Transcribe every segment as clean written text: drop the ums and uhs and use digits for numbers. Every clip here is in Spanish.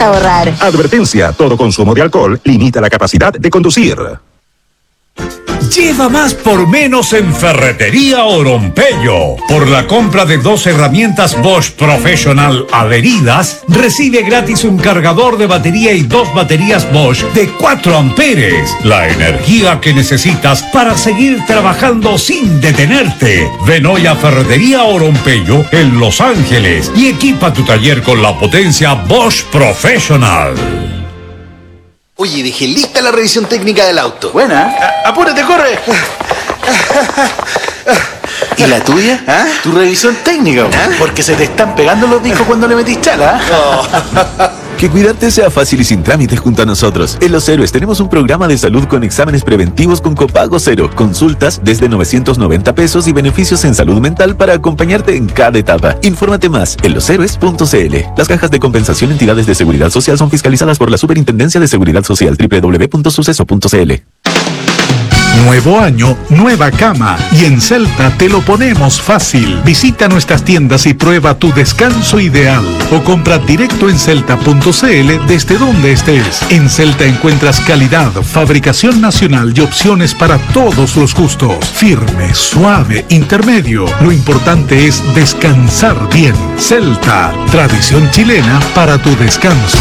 ahorrar. Advertencia, todo consumo de alcohol limita la capacidad de conducir. Lleva más por menos en Ferretería Orompello. Por la compra de 2 herramientas Bosch Professional adheridas, recibe gratis un cargador de batería y 2 baterías Bosch de 4 amperes. La energía que necesitas para seguir trabajando sin detenerte. Ven hoy a Ferretería Orompello en Los Ángeles y equipa tu taller con la potencia Bosch Professional. Oye, dejé lista la revisión técnica del auto. Buena. ¡Apúrate, corre! ¿Y la tuya? ¿Ah? Tu revisión técnica, ¿Ah? porque se te están pegando los discos cuando le metís chala. Que cuidarte sea fácil y sin trámites junto a nosotros. En Los Héroes tenemos un programa de salud con exámenes preventivos con copago cero, consultas desde 990 pesos y beneficios en salud mental para acompañarte en cada etapa. Infórmate más en loshéroes.cl. Las cajas de compensación entidades de seguridad social son fiscalizadas por la Superintendencia de Seguridad Social. www.suceso.cl. Nuevo año, nueva cama. Y en Celta te lo ponemos fácil. Visita nuestras tiendas y prueba tu descanso ideal. O compra directo en celta.cl desde donde estés. En Celta encuentras calidad, fabricación nacional y opciones para todos los gustos. Firme, suave, intermedio. Lo importante es descansar bien. Celta, tradición chilena para tu descanso.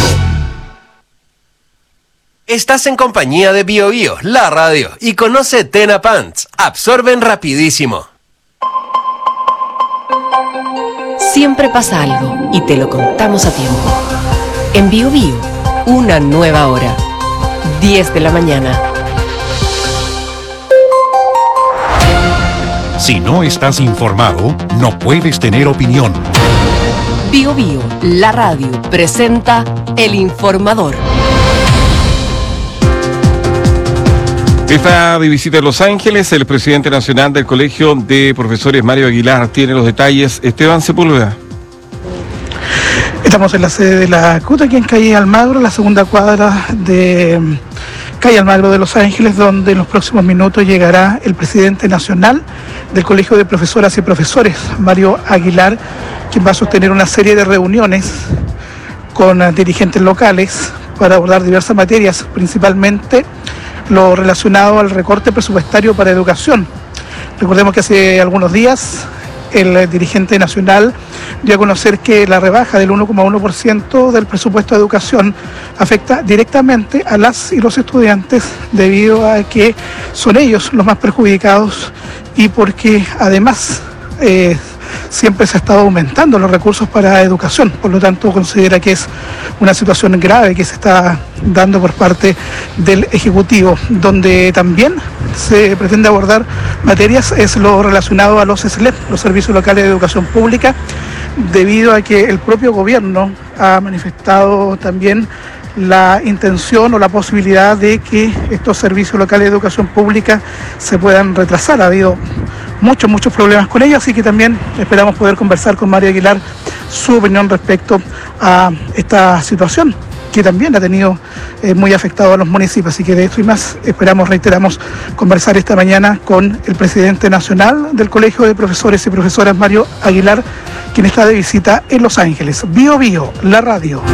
Estás en compañía de Bio Bio, la radio, y conoce Tena Pants. Absorben rapidísimo. Siempre pasa algo y te lo contamos a tiempo. En Bio Bio, una nueva hora. 10 de la mañana. Si no estás informado, no puedes tener opinión. Bio Bio, la radio, presenta El Informador. Está de visita en Los Ángeles el presidente nacional del Colegio de Profesores, Mario Aguilar. Tiene los detalles. Esteban Sepúlveda. Estamos en la sede de la CUT, aquí en calle Almagro, la segunda cuadra de calle Almagro de Los Ángeles, donde en los próximos minutos llegará el presidente nacional del Colegio de Profesoras y Profesores, Mario Aguilar, quien va a sostener una serie de reuniones con dirigentes locales para abordar diversas materias, principalmente lo relacionado al recorte presupuestario para educación. Recordemos que hace algunos días el dirigente nacional dio a conocer que la rebaja del 1,1% del presupuesto de educación afecta directamente a las y los estudiantes debido a que son ellos los más perjudicados y porque además siempre se ha estado aumentando los recursos para educación, por lo tanto considera que es una situación grave que se está dando por parte del Ejecutivo. Donde también se pretende abordar materias es lo relacionado a los SLEP, los Servicios Locales de Educación Pública, debido a que el propio gobierno ha manifestado también la intención o la posibilidad de que estos servicios locales de educación pública se puedan retrasar. Ha habido muchos problemas con ellos, así que también esperamos poder conversar con Mario Aguilar su opinión respecto a esta situación que también ha tenido muy afectado a los municipios. Así que de esto y más reiteramos, conversar esta mañana con el presidente nacional del Colegio de Profesores y Profesoras, Mario Aguilar, quien está de visita en Los Ángeles. Bio Bio, la radio.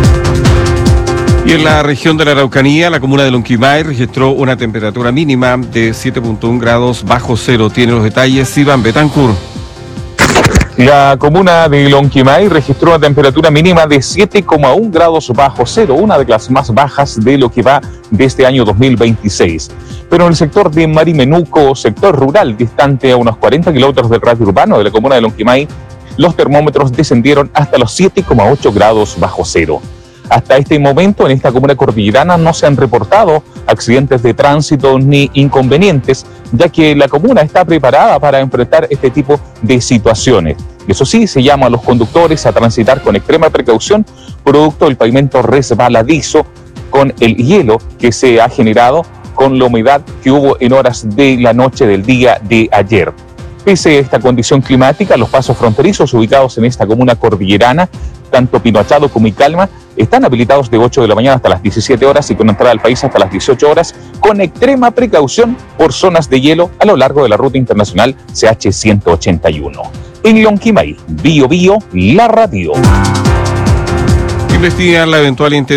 Y en la región de la Araucanía, la comuna de Lonquimay registró una temperatura mínima de 7.1 grados bajo cero. Tiene los detalles Iván Betancourt. La comuna de Lonquimay registró una temperatura mínima de 7,1 grados bajo cero, una de las más bajas de lo que va de este año 2026. Pero en el sector de Marimenuco, sector rural, distante a unos 40 kilómetros del radio urbano de la comuna de Lonquimay, los termómetros descendieron hasta los 7,8 grados bajo cero. Hasta este momento, en esta comuna cordillerana no se han reportado accidentes de tránsito ni inconvenientes, ya que la comuna está preparada para enfrentar este tipo de situaciones. Eso sí, se llama a los conductores a transitar con extrema precaución, producto del pavimento resbaladizo con el hielo que se ha generado con la humedad que hubo en horas de la noche del día de ayer. Pese a esta condición climática, los pasos fronterizos ubicados en esta comuna cordillerana, tanto Pino Achado como Icalma, están habilitados de 8 de la mañana hasta las 17 horas y con entrada al país hasta las 18 horas, con extrema precaución por zonas de hielo a lo largo de la ruta internacional CH-181. En Lonquimay, Bio Bio, la radio. Investigan la eventual intención